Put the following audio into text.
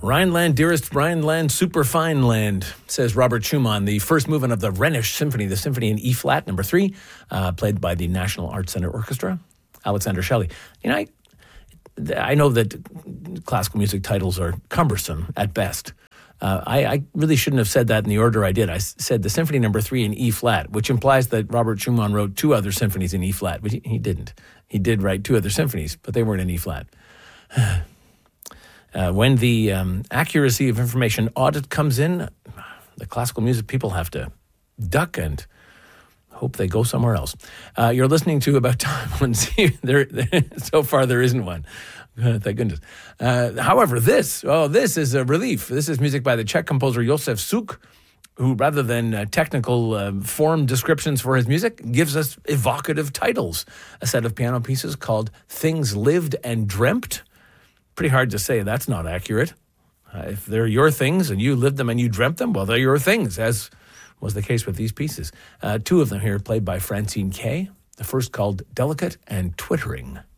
Rhineland, dearest Rhineland, superfine land, says Robert Schumann, the first movement of the Rhenish Symphony, the Symphony in E-flat, number 3, played by the National Arts Centre Orchestra. Alexander Shelley. You know, I know that classical music titles are cumbersome at best. I really shouldn't have said that in the order I did. I said the Symphony number 3 in E-flat, which implies that Robert Schumann wrote 2 other symphonies in E-flat, but he didn't. He did write 2 other symphonies, but they weren't in E-flat. When the accuracy of information audit comes in, the classical music people have to duck and hope they go somewhere else. You're listening to About Time. So far, there isn't one. Thank goodness. However, this is a relief. This is music by the Czech composer Josef Suk, who, rather than technical form descriptions for his music, gives us evocative titles. A set of piano pieces called Things Lived and Dreamt. Pretty hard to say that's not accurate. If they're your things and you lived them and you dreamt them, well, they're your things, as was the case with these pieces. 2 of them here played by Francine Kay. The first called Delicate and Twittering.